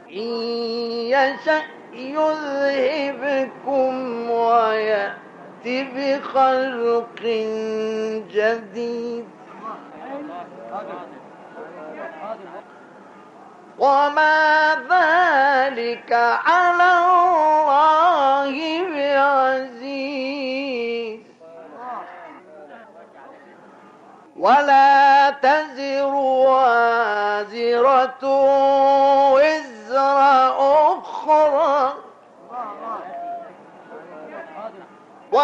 إن يشأ يذهبكم ويأت بخلق جديد وما ذلك على الله بعزيز ولا تزر وازرة وزر أخرى